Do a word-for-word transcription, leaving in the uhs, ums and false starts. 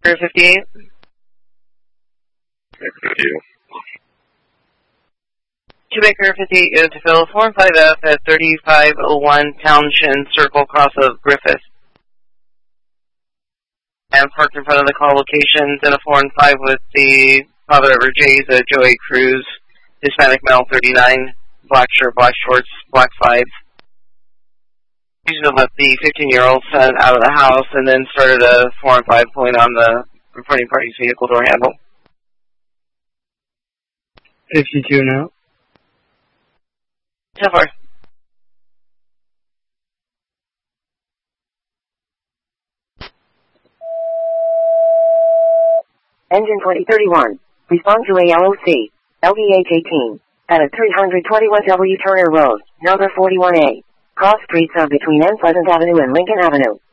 fifty-eight. fifty-eight. Two Baker fifty-eight is to fill four and five F at thirty-five oh one Townshend Circle, cross of Griffith. And parked in front of the call location, then a four and five with the father of her J's, uh, Joey Cruz, Hispanic male, thirty-nine, black shirt, black shorts, black five. Usually let the fifteen-year-old son out of the house and then started a four and five pulling on the reporting party's vehicle door handle. fifty-two now. So far. Engine twenty thirty-one. Respond to A L O C. L V H eighteen. At a three twenty-one W Turner Road, number forty-one A. Cross streets of between N Pleasant Avenue and Lincoln Avenue.